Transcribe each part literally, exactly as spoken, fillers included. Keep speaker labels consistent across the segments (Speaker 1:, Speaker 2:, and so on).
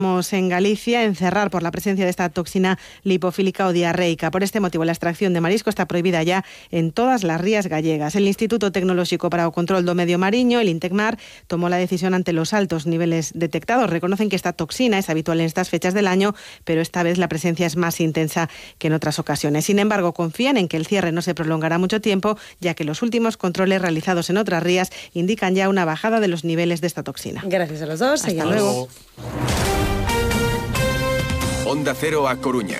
Speaker 1: en Galicia encerrar por la presencia de esta toxina lipofílica o diarreica. Por este motivo, la extracción de marisco está prohibida ya en todas las rías gallegas. El Instituto Tecnolóxico para o Control do Medio Mariño, el INTECMAR, tomó la decisión ante los altos niveles detectados. Reconocen que esta toxina es habitual en estas fechas del año, pero esta vez la presencia es más intensa que en otras ocasiones. Sin embargo, confían en que el cierre no se prolongará mucho tiempo, ya que los últimos controles realizados en otras rías indican ya una bajada de los niveles de esta toxina.
Speaker 2: Gracias a los dos.
Speaker 1: Hasta luego.
Speaker 3: Onda Cero a Coruña.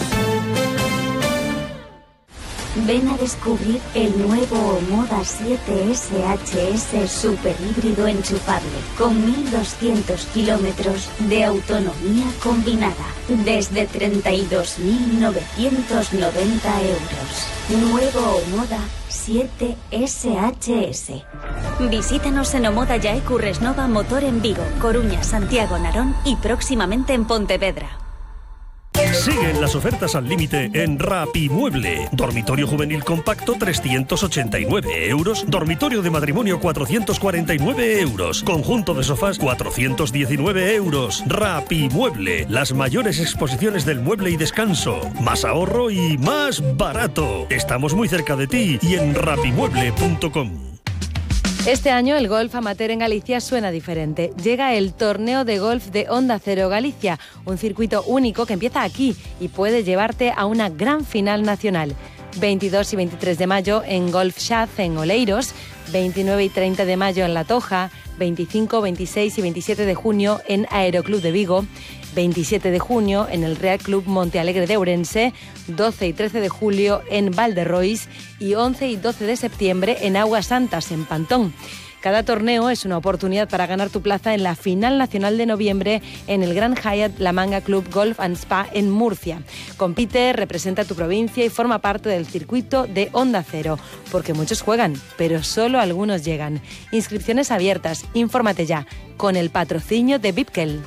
Speaker 4: Ven a descubrir el nuevo Omoda siete S H S super híbrido enchufable con mil doscientos kilómetros de autonomía combinada desde treinta y dos mil novecientos noventa euros. Nuevo Omoda siete S H S. Visítanos en Omoda Yaecu Resnova Motor en Vigo, Coruña, Santiago, Narón y próximamente en Pontevedra.
Speaker 5: Siguen las ofertas al límite en Rapimueble. Dormitorio juvenil compacto trescientos ochenta y nueve euros. Dormitorio de matrimonio cuatrocientos cuarenta y nueve euros. Conjunto de sofás cuatrocientos diecinueve euros. Rapimueble. Las mayores exposiciones del mueble y descanso. Más ahorro y más barato. Estamos muy cerca de ti y en rapimueble punto com.
Speaker 2: Este año el golf amateur en Galicia suena diferente. Llega el torneo de golf de Onda Cero Galicia, un circuito único que empieza aquí y puede llevarte a una gran final nacional. veintidós y veintitrés de mayo en Golf Shaz en Oleiros, veintinueve y treinta de mayo en La Toja, veinticinco, veintiséis y veintisiete de junio en Aeroclub de Vigo, veintisiete de junio en el Real Club Montealegre de Ourense, doce y trece de julio en Valderrois y once y doce de septiembre en Aguas Santas, en Pantón. Cada torneo es una oportunidad para ganar tu plaza en la final nacional de noviembre en el Gran Hyatt La Manga Club Golf and Spa en Murcia. Compite, representa tu provincia y forma parte del circuito de Onda Cero, porque muchos juegan, pero solo algunos llegan. Inscripciones abiertas, infórmate ya, con el patrocinio de Bipkel.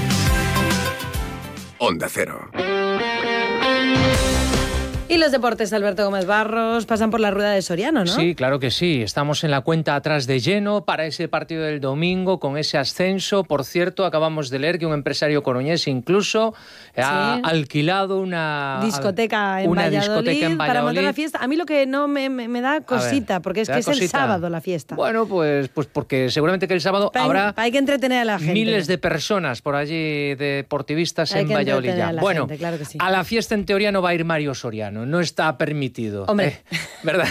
Speaker 3: Onda Cero.
Speaker 2: Y los deportes, Alberto Gómez Barros, pasan por la rueda de Soriano, ¿no?
Speaker 6: Sí, claro que sí. Estamos en la cuenta atrás de lleno para ese partido del domingo con ese ascenso. Por cierto, acabamos de leer que un empresario coruñés incluso sí. ha alquilado una
Speaker 2: discoteca en,
Speaker 6: una
Speaker 2: Valladolid,
Speaker 6: discoteca en Valladolid
Speaker 2: para montar la fiesta. A mí lo que no me, me, me da cosita, ver, porque es que es cosita? el sábado la fiesta.
Speaker 6: Bueno, pues, pues porque seguramente que el sábado
Speaker 2: pa
Speaker 6: habrá
Speaker 2: hay que entretener a la gente.
Speaker 6: miles de personas por allí, deportivistas hay en Valladolid. Ya.
Speaker 2: A
Speaker 6: bueno,
Speaker 2: gente, claro que sí.
Speaker 6: A la fiesta en teoría no va a ir Mario Soriano, no está permitido.
Speaker 2: Hombre.
Speaker 6: Eh, ¿Verdad?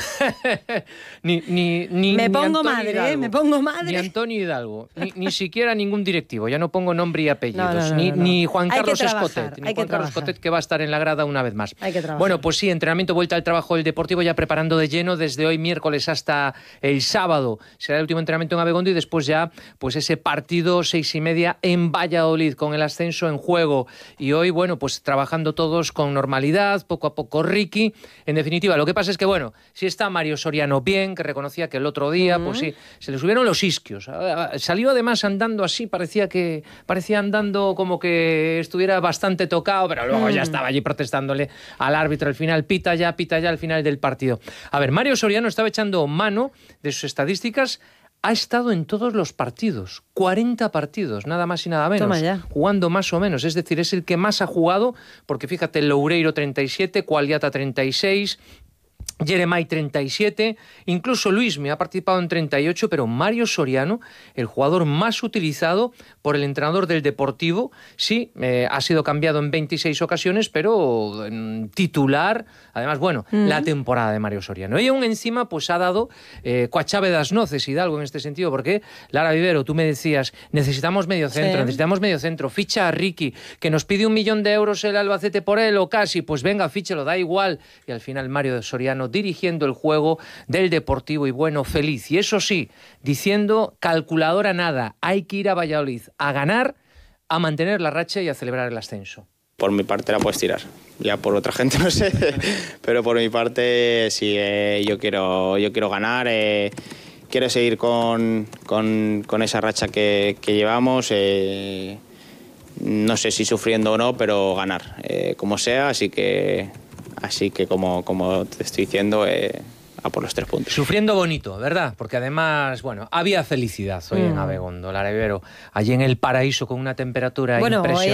Speaker 6: ni, ni, ni,
Speaker 2: me
Speaker 6: ni
Speaker 2: pongo
Speaker 6: Antonio
Speaker 2: madre,
Speaker 6: Hidalgo,
Speaker 2: eh, me pongo madre.
Speaker 6: Ni Antonio Hidalgo, ni, ni siquiera ningún directivo, ya no pongo nombre y apellidos,
Speaker 2: no, no, no,
Speaker 6: ni,
Speaker 2: no.
Speaker 6: ni Juan
Speaker 2: hay
Speaker 6: Carlos
Speaker 2: trabajar,
Speaker 6: Escotet, ni
Speaker 2: hay
Speaker 6: Juan
Speaker 2: que
Speaker 6: Carlos Escotet, que va a estar en la grada una vez más.
Speaker 2: Hay que trabajar.
Speaker 6: Bueno, pues sí, entrenamiento, vuelta al trabajo del Deportivo, ya preparando de lleno desde hoy miércoles hasta el sábado. Será el último entrenamiento en Abegondo y después ya pues ese partido seis y media en Valladolid con el ascenso en juego. Y hoy, bueno, pues trabajando todos con normalidad, poco a poco Ricky. En definitiva, lo que pasa es que, bueno, si está Mario Soriano bien, que reconocía que el otro día, uh-huh. pues sí, se le subieron los isquios. Salió además andando así, parecía que parecía andando como que estuviera bastante tocado, pero luego uh-huh. ya estaba allí protestándole al árbitro. Al final, pita ya, pita ya al final del partido. A ver, Mario Soriano estaba echando mano de sus estadísticas. Ha estado en todos los partidos, cuarenta partidos, nada más y nada menos, jugando más o menos, es decir, es el que más ha jugado, porque fíjate, Loureiro treinta y siete, Cualiata treinta y seis, Jeremai treinta y siete, incluso Luismi ha participado en treinta y ocho, pero Mario Soriano, el jugador más utilizado por el entrenador del Deportivo, sí, eh, ha sido cambiado en veintiséis ocasiones, pero en titular, además, bueno, mm. la temporada de Mario Soriano. Y aún encima, pues ha dado eh, coachave das noces, Hidalgo, en este sentido, porque, Lara Vivero, tú me decías, necesitamos medio centro, sí. necesitamos medio centro, ficha a Ricky, que nos pide un millón de euros el Albacete por él, o casi, pues venga, fíchelo, da igual. Y al final Mario Soriano dirigiendo el juego del Deportivo y bueno, feliz. Y eso sí, diciendo calculadora nada, hay que ir a Valladolid a ganar, a mantener la racha y a celebrar el ascenso.
Speaker 7: Por mi parte la puedes tirar, ya por otra gente no sé, pero por mi parte sí, eh, yo, quiero, yo quiero ganar, eh, quiero seguir con, con, con esa racha que, que llevamos, eh, no sé si sufriendo o no, pero ganar, eh, como sea, así que... Así que, como, como te estoy diciendo, eh, a por los tres puntos.
Speaker 6: Sufriendo bonito, ¿verdad? Porque además, bueno, había felicidad hoy mm. en Abegondo, Lara Vivero, allí en el paraíso con una temperatura
Speaker 2: bueno,
Speaker 6: impresionante.